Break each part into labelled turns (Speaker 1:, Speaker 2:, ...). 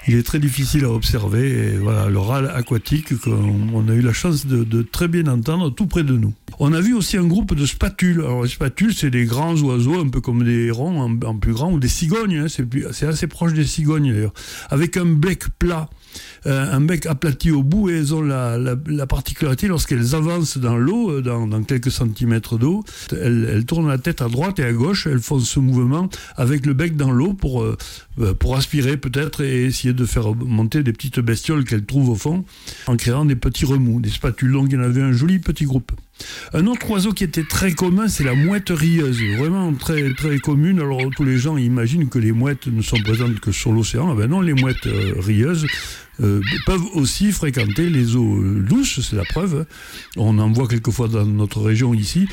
Speaker 1: Il est très difficile à observer. Et voilà, le râle aquatique qu'on a eu la chance de très bien entendre tout près de nous. On a vu aussi un groupe de spatules. Alors les spatules, c'est des grands oiseaux, un peu comme des hérons en plus grand, ou des cigognes. Hein, c'est assez proche des cigognes d'ailleurs, avec un bec plat. Un bec aplati au bout, et elles ont la particularité, lorsqu'elles avancent dans l'eau, dans quelques centimètres d'eau, elles tournent la tête à droite et à gauche, elles font ce mouvement avec le bec dans l'eau pour aspirer peut-être et essayer de faire monter des petites bestioles qu'elles trouvent au fond en créant des petits remous, des spatules. Donc il y en avait un joli petit groupe. Un autre oiseau qui était très commun, c'est la mouette rieuse, vraiment très, très commune. Alors tous les gens imaginent que les mouettes ne sont présentes que sur l'océan. Ah ben non, les mouettes rieuses peuvent aussi fréquenter les eaux douces, c'est la preuve. On en voit quelquefois dans notre région ici.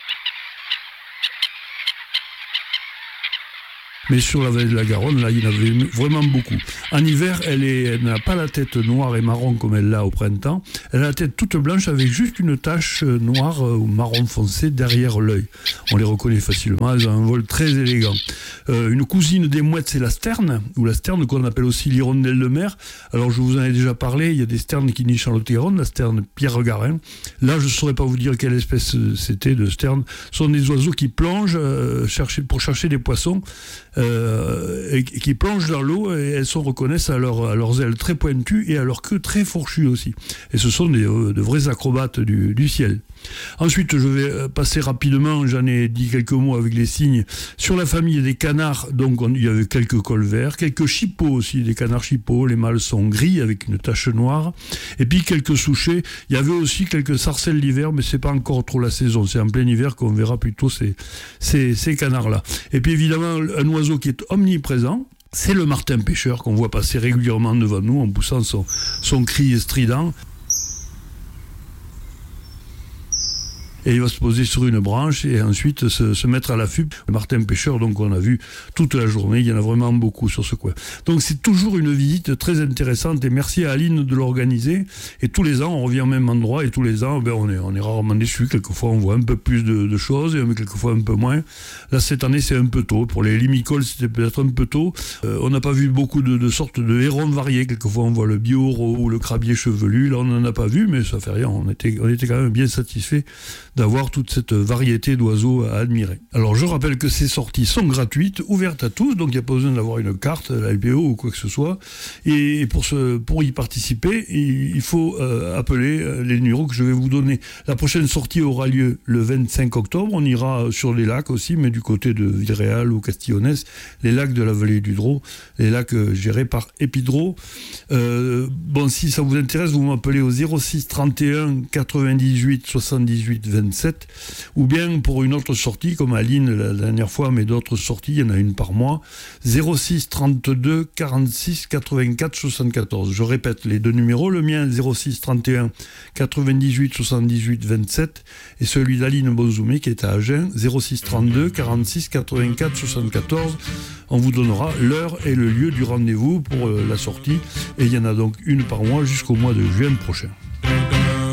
Speaker 1: Mais sur la vallée de la Garonne, là, il y en avait vraiment beaucoup. En hiver, elle n'a pas la tête noire et marron comme elle l'a au printemps. Elle a la tête toute blanche avec juste une tache noire ou marron foncé derrière l'œil. On les reconnaît facilement. Elles ont un vol très élégant. Une cousine des mouettes, c'est la sterne, ou la sterne qu'on appelle aussi l'hirondelle de mer. Alors, je vous en ai déjà parlé. Il y a des sternes qui nichent en Lot-et-Garonne, la sterne Pierre-Garin. Là, je ne saurais pas vous dire quelle espèce c'était de sterne. Ce sont des oiseaux qui plongent pour chercher des poissons. Et qui plongent dans l'eau, et elles se reconnaissent à leurs ailes très pointues et à leur queue très fourchue aussi. Et ce sont de vrais acrobates du ciel. Ensuite, je vais passer rapidement, j'en ai dit quelques mots avec les cygnes, sur la famille des canards. Donc il y avait quelques colverts, quelques chippeaux aussi, des canards chippeaux. Les mâles sont gris avec une tache noire. Et puis quelques souchets. Il y avait aussi quelques sarcelles d'hiver, mais c'est pas encore trop la saison. C'est en plein hiver qu'on verra plutôt ces canards-là. Et puis évidemment, un oiseau qui est omniprésent, c'est le martin pêcheur qu'on voit passer régulièrement devant nous en poussant son cri strident. Et il va se poser sur une branche et ensuite se mettre à l'affût. Le martin pêcheur, donc on a vu toute la journée, il y en a vraiment beaucoup sur ce coin. Donc c'est toujours une visite très intéressante et merci à Aline de l'organiser. Et tous les ans, on revient au même endroit et tous les ans, on est rarement déçus. Quelquefois, on voit un peu plus de choses et quelquefois un peu moins. Là, cette année, c'est un peu tôt. Pour les limicoles, c'était peut-être un peu tôt. On n'a pas vu beaucoup de sortes de hérons variés. Quelquefois, on voit le biauro ou le crabier chevelu. Là, on n'en a pas vu, mais ça fait rien. On était quand même bien satisfaits d'avoir toute cette variété d'oiseaux à admirer. Alors je rappelle que ces sorties sont gratuites, ouvertes à tous, donc il n'y a pas besoin d'avoir une carte, la LPO ou quoi que ce soit. Et pour y participer, il faut appeler les numéros que je vais vous donner. La prochaine sortie aura lieu le 25 octobre. On ira sur les lacs aussi, mais du côté de Villeréal ou Castillonnès, les lacs de la vallée du Drô, les lacs gérés par Epidro. Si ça vous intéresse, vous m'appelez au 06 31 98 78 27, ou bien pour une autre sortie, comme Aline la dernière fois, mais d'autres sorties, il y en a une par mois, 06 32 46 84 74. Je répète les deux numéros, le mien 06 31 98 78 27, et celui d'Aline Bonzoumé qui est à Agen, 06 32 46 84 74. On vous donnera l'heure et le lieu du rendez-vous pour la sortie, et il y en a donc une par mois jusqu'au mois de juin prochain.